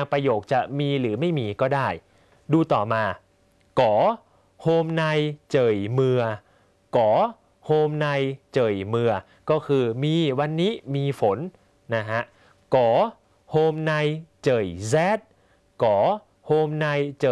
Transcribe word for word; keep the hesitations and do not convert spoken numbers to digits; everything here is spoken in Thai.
างประโยคจะมีหรือไม่มีก็ได้ดูต่อมาก๋อโฮมในเจยเมือก๋อโฮมในเจยเมือก็คือมีวันนี้มีฝนนะฮะก๋อโฮมในเจยแซดก๋อโฮมในเจ